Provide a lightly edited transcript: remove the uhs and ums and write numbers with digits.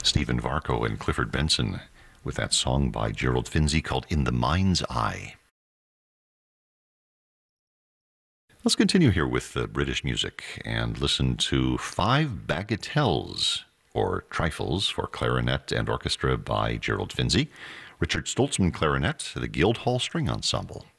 Stephen Varco and Clifford Benson with that song by Gerald Finzi called In the Mind's Eye. Let's continue here with British music and listen to Five Bagatelles, or Trifles, for clarinet and orchestra by Gerald Finzi, Richard Stoltzman clarinet, the Guildhall String Ensemble.